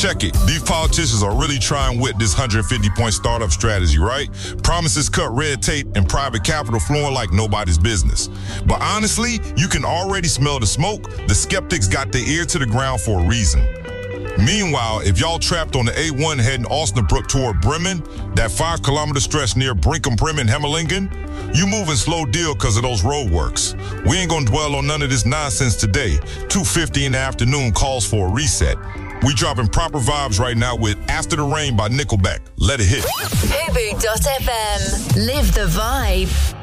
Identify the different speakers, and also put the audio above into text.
Speaker 1: Check it. These politicians are really trying with this 150-point startup strategy, right? Promises cut red tape and private capital flowing like nobody's business. But honestly, you can already smell the smoke. The skeptics got their ear to the ground for a reason. Meanwhile, if y'all trapped on the A1 heading Osnabrück toward Bremen, that 5-kilometer stretch near Brinkum, Bremen, Hemmelingen, you moving slow deal because of those roadworks. We ain't gonna dwell on none of this nonsense today. 2:50 in the afternoon calls for a reset. We dropping proper vibes right now with After the Rain by Nickelback. Let it hit.
Speaker 2: Fubu.fm. Live the vibe.